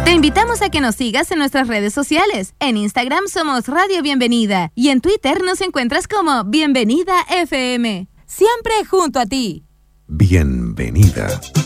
Te invitamos a que nos sigas en nuestras redes sociales. En Instagram somos Radio Bienvenida y en Twitter nos encuentras como Bienvenida FM. Siempre junto a ti. Bienvenida.